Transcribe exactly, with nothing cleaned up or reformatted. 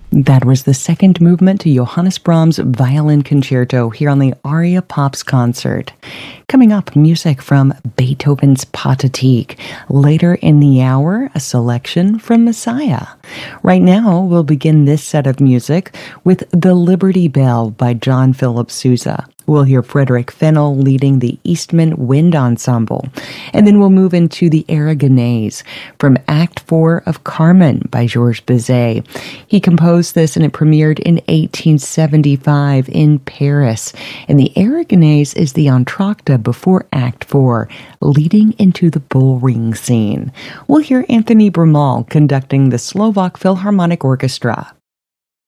That was the second movement to Johannes Brahms' Violin Concerto here on the Aria Pops concert. Coming up, music from Beethoven's Pathetique. Later in the hour, a selection from Messiah. Right now, we'll begin this set of music with The Liberty Bell by John Philip Sousa. We'll hear Frederick Fennell leading the Eastman Wind Ensemble. And then we'll move into the Aragonese from Act four of Carmen by Georges Bizet. He composed this and it premiered in eighteen seventy-five in Paris. And the Aragonese is the entr'acte before Act four, leading into the bullring scene. We'll hear Anthony Bramal conducting the Slovak Philharmonic Orchestra.